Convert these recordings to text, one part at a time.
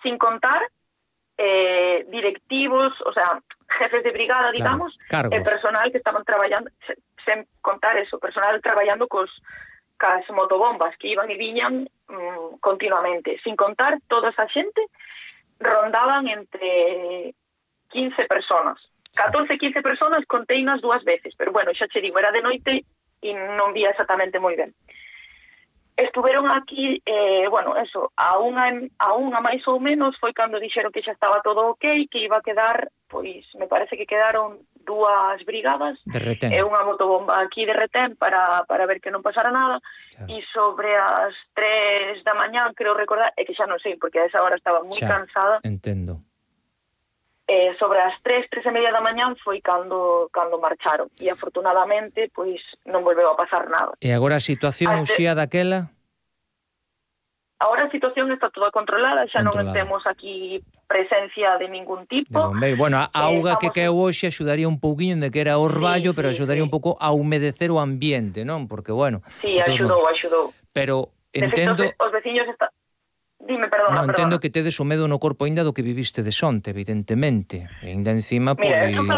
sin contar directivos, o sea, jefes de brigada, digamos, cargos. e personal que estaban traballando, sen contar eso, personal traballando cas motobombas que iban e viñan continuamente. Sin contar toda esa xente, rondaban entre 15 personas. 14, 15 personas contei unas 2 veces, pero bueno, xa che digo, era de noite e non vía exactamente moi ben. Estuveron aquí, bueno, eso, a unha máis ou menos foi cando dixeron que xa estaba todo ok, que iba a quedar, pois, me parece que quedaron 2 brigadas e unha motobomba aquí de retén para ver que non pasara nada, e sobre as 3 da mañán, creo recordar, é que xa non sei, porque a esa hora estaba moi cansada. Entendo. Sobre as 3 e media da mañán foi cando marcharon, e afortunadamente pois non volveu a pasar nada. E agora a situación, Uxía, daquela? Agora a situación está toda controlada, xa non temos aquí presencia de ningún tipo. Bueno, a auga que caeu hoxe axudaría un pouquiño de que era orballo, pero axudaría un pouco a humedecer o ambiente, non? Porque, bueno... Sí, axudou. Pero entendo... Os veciños están... Dime, perdona. Entendo que tedes o medo no corpo aínda do que viviste de sonte, evidentemente. E aínda encima, pois...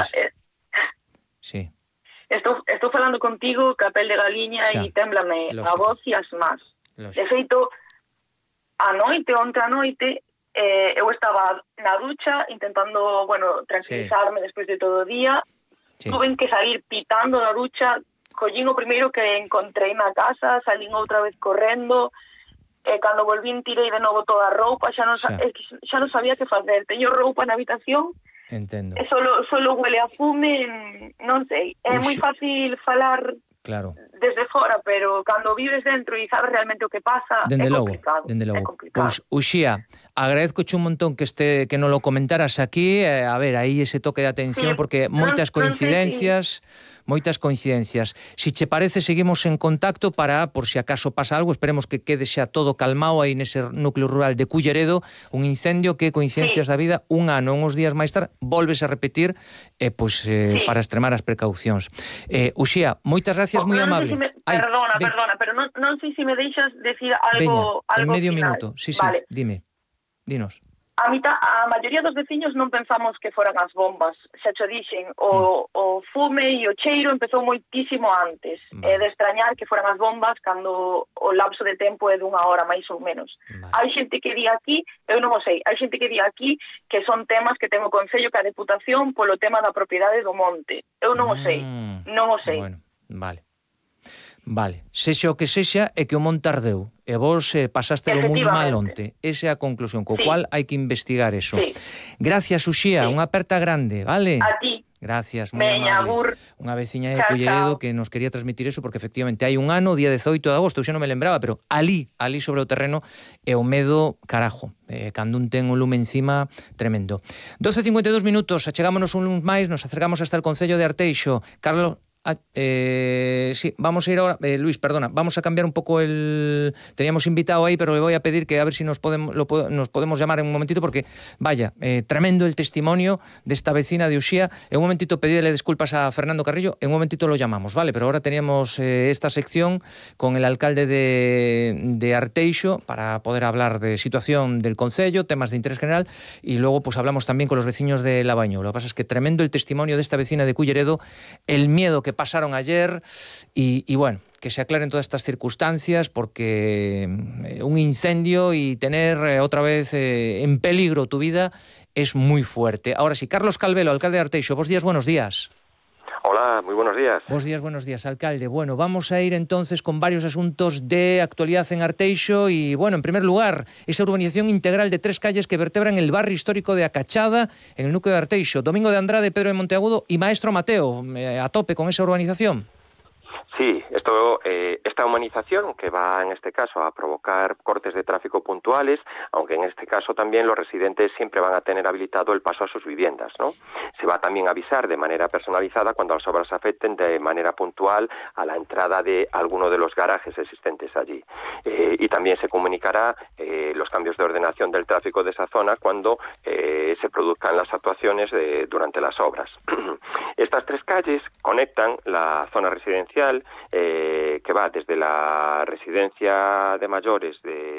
Sí. Estou falando contigo, capel de galiña, e témblame a voz e as más. De feito, onte a noite, eu estaba na ducha intentando, bueno, tranquilizarme despois de todo o día. Tuven que salir pitando da ducha, collín o primeiro que encontrei na casa, salín outra vez correndo... cando volvín tirei de novo toda a roupa, xa non sabía que facer. Teño roupa na habitación, entendo. E solo huele a fume, non sei. É moi fácil falar desde fora, pero cando vives dentro e sabes realmente o que pasa, é complicado. Dende logo. Pois, Uxía, agradezcoche un montón que non lo comentaras aquí, a ver, aí ese toque de atención, porque moitas coincidencias... Moitas coincidencias. Si che parece, seguimos en contacto para, por si acaso pasa algo, esperemos que quede xa todo calmado aí nese núcleo rural de Culleredo, un incendio que, coincidencias da vida, un ano, uns días máis tarde, volves a repetir, para extremar as precaucións. Uxía, moitas gracias, moi amable. Perdona, pero non sei se me deixas decir algo en medio final. Minuto, sí, vale. Dime, dinos. A maioría dos veciños non pensamos que foran as bombas, xa cho dixen, o fume e o cheiro empezou moitísimo antes, de extrañar que foran as bombas cando o lapso de tempo é dunha hora máis ou menos. Hai xente que di aquí, eu non o sei, hai xente que di aquí que son temas que ten o Concello que a Deputación polo tema da propiedade do monte. Eu non o sei, non o sei. Bueno, Vale, sexa o que sexa, é que o monte ardeu e vos pasastelo moi mal onte. Esa é a conclusión, co cual hai que investigar eso. Gracias, Uxía, unha aperta grande, vale? A ti. Gracias, moi amable. Unha veciña de Culleredo que nos quería transmitir eso, porque efectivamente hai un ano, día 18 de agosto, eu xa non me lembraba, pero ali sobre o terreno, é o medo, carajo, cando un ten un lume encima, tremendo. 12:52 minutos, achegámonos un máis, nos acercamos hasta el Concello de Arteixo. Carlos... sí, vamos a ir ahora, Luis, perdona, vamos a cambiar un poco teníamos invitado ahí, pero le voy a pedir que a ver si nos podemos llamar en un momentito, porque vaya, tremendo el testimonio de esta vecina de Uxía. En un momentito pedirle disculpas a Fernando Carrillo, en un momentito lo llamamos, ¿vale? Pero ahora teníamos esta sección con el alcalde de Arteixo para poder hablar de situación del concello, temas de interés general, y luego pues hablamos también con los vecinos de Labaño. Lo que pasa es que tremendo el testimonio de esta vecina de Culleredo, el miedo que pasaron ayer y bueno, que se aclaren todas estas circunstancias, porque un incendio y tener otra vez en peligro tu vida es muy fuerte. Ahora sí, Carlos Calvelo, alcalde de Arteixo, buenos días. Hola, muy buenos días. Buenos días, alcalde. Bueno, vamos a ir entonces con varios asuntos de actualidad en Arteixo y, bueno, en primer lugar, esa urbanización integral de 3 calles que vertebran el barrio histórico de Acachada, en el núcleo de Arteixo. Domingo de Andrade, Pedro de Monteagudo y Maestro Mateo, a tope con esa urbanización. Sí, esta humanización que va en este caso a provocar cortes de tráfico puntuales, aunque en este caso también los residentes siempre van a tener habilitado el paso a sus viviendas, ¿no? Se va también a avisar de manera personalizada cuando las obras afecten de manera puntual a la entrada de alguno de los garajes existentes allí. Y también se comunicará los cambios de ordenación del tráfico de esa zona cuando se produzcan las actuaciones durante las obras. Estas 3 calles conectan la zona residencial fluvial que va desde la residencia de mayores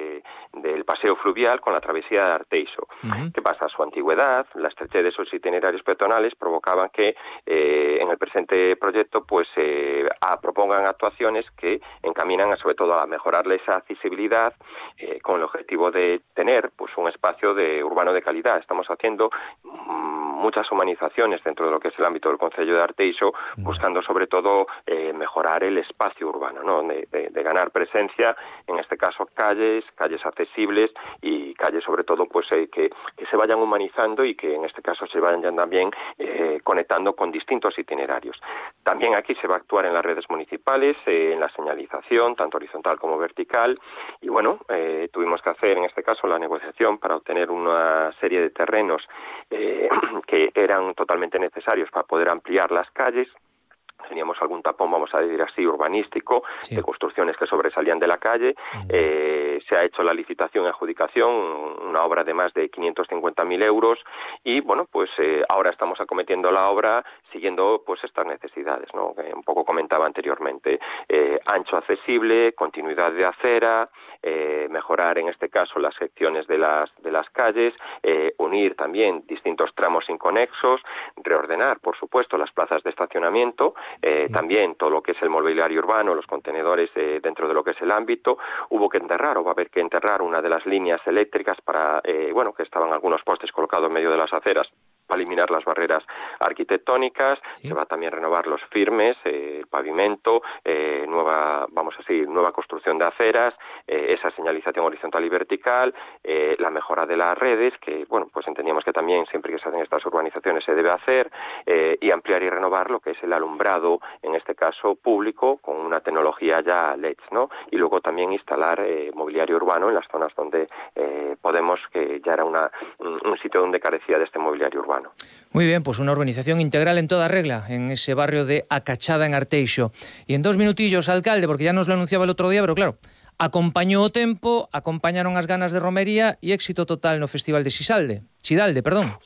del paseo fluvial con la travesía de Arteixo. ¿Qué pasa? Su antigüedad, la estrechez de sus itinerarios peatonales provocaban que en el presente proyecto pues propongan actuaciones que encaminan sobre todo a mejorarle esa accesibilidad con el objetivo de tener pues un espacio urbano de calidad. Estamos haciendo muchas humanizaciones dentro de lo que es el ámbito del concello de Arteixo, buscando sobre todo mejorar el espacio urbano, ¿no? de ganar presencia, en este caso calles accesibles y calles sobre todo pues que se vayan humanizando y que en este caso se vayan también conectando con distintos itinerarios. También aquí se va a actuar en las redes municipales, en la señalización, tanto horizontal como vertical, y bueno, tuvimos que hacer en este caso la negociación para obtener una serie de terrenos que eran totalmente necesarios para poder ampliar las calles. Teníamos algún tapón, vamos a decir así, urbanístico, de construcciones que sobresalían de la calle. Se ha hecho la licitación y adjudicación, una obra de más de 550.000 euros, y bueno, pues ahora estamos acometiendo la obra siguiendo pues estas necesidades, ¿no? Que un poco comentaba anteriormente. Ancho accesible, continuidad de acera, mejorar en este caso las secciones de las calles, unir también distintos tramos inconexos, reordenar, por supuesto, las plazas de estacionamiento, también todo lo que es el mobiliario urbano, los contenedores dentro de lo que es el ámbito. Hubo que enterrar, o va a haber que enterrar una de las líneas eléctricas para, que estaban algunos postes colocados en medio de las aceras para eliminar las barreras arquitectónicas. Se va también a renovar los firmes, el pavimento, nueva construcción de aceras, esa señalización horizontal y vertical, la mejora de las redes, que pues entendíamos que también siempre que se hacen estas urbanizaciones se debe hacer, y ampliar y renovar lo que es el alumbrado, en este caso público, con una tecnología ya LED, ¿no? Y luego también instalar mobiliario urbano en las zonas donde Podemos, que ya era un sitio donde carecía de este mobiliario urbano. Muy bien, pues una urbanización integral en toda regla, en ese barrio de Acachada, en Arteixo. Y en 2 minutillos, alcalde, porque ya nos lo anunciaba el otro día, pero claro, acompañou o tempo, acompañaron as ganas de romería e éxito total no Festival de Cidalde, perdón.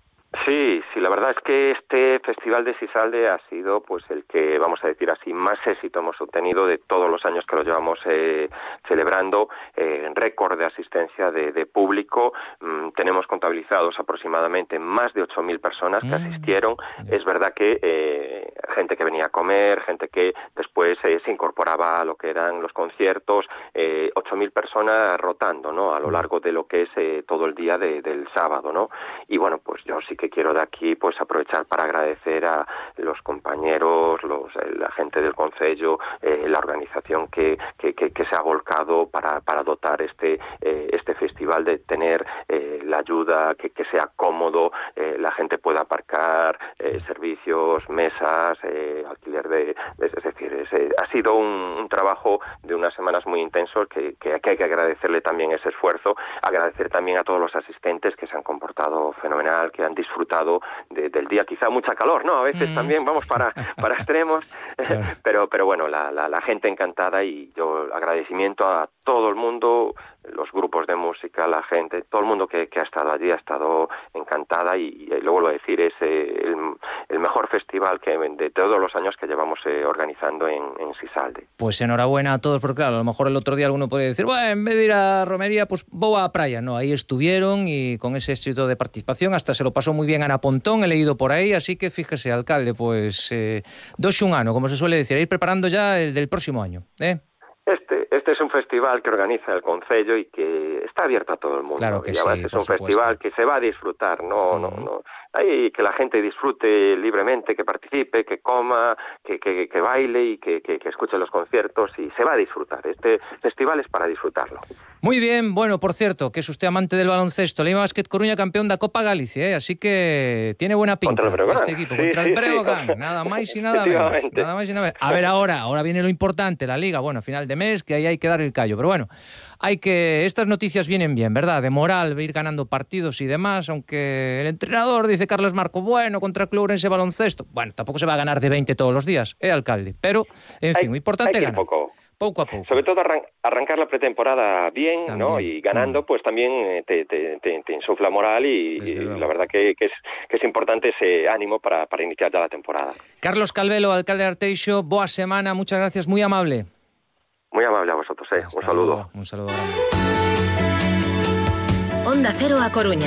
Sí, la verdad es que este Festival de Sisalde ha sido pues el que, vamos a decir así, más éxito hemos obtenido de todos los años que lo llevamos celebrando, récord de asistencia de público. Tenemos contabilizados aproximadamente más de 8.000 personas que asistieron. Es verdad que gente que venía a comer, gente que después se incorporaba a lo que eran los conciertos, 8.000 personas rotando, ¿no?, a lo largo de lo que es todo el día del sábado, ¿no? Y bueno, pues yo sí que quiero de aquí pues aprovechar para agradecer a los compañeros, la gente del concello, la organización que se ha volcado para dotar este festival de tener la ayuda, que sea cómodo, la gente pueda aparcar, servicios, mesas, alquiler es decir, ha sido un trabajo de unas semanas muy intensos que hay que agradecerle también ese esfuerzo, agradecer también a todos los asistentes que se han comportado fenomenal, que han disfrutado del día, quizá mucha calor, ¿no? A veces también vamos para extremos, claro. pero bueno, la gente encantada, y yo agradecimiento a todo el mundo, los grupos de música, la gente, todo el mundo que ha estado allí ha estado encantada, y lo vuelvo a decir, es el mejor festival de todos los años que llevamos organizando en Sisalde. Pues enhorabuena a todos, porque claro, a lo mejor el otro día alguno puede decir, bueno, en vez de ir a romería, pues voy a praia. No, ahí estuvieron, y con ese éxito de participación hasta se lo pasó muy bien Ana Pontón, he leído por ahí, así que fíjese, alcalde, pues doxe un ano, como se suele decir, a ir preparando ya el del próximo año, Este es un festival que organiza el concello y que está abierto a todo el mundo. Claro que y además es un festival que se va a disfrutar, no. Hay que la gente disfrute libremente, que participe, que coma, que baile y que escuche los conciertos, y se va a disfrutar. Este festival es para disfrutarlo. Muy bien, bueno, por cierto, que es usted amante del baloncesto, Lima Basket Coruña campeón da Copa Galicia, así que tiene buena pinta este equipo, contra el Breogán, nada más y nada menos. A ver, ahora viene lo importante, la Liga, bueno, a final de mes, que ahí hay que dar el callo, pero bueno, estas noticias vienen bien, ¿verdad? De moral, ir ganando partidos y demás, aunque el entrenador, dice Carlos Marco, bueno, contra el Club Ourense Baloncesto, bueno, tampoco se va a ganar de 20 todos los días, alcalde, pero, en fin, lo importante es ganar. pouco a pouco. Sobre todo arrancar la pretemporada bien, también, ¿no? Y ganando, pues también te insufla moral y la verdad que es importante ese ánimo para iniciar ya la temporada. Carlos Calvelo, alcalde de Arteixo, boa semana, muchas gracias, muy amable. Muy amable a vosotros, un saludo. Un saludo grande. Onda Cero A Coruña.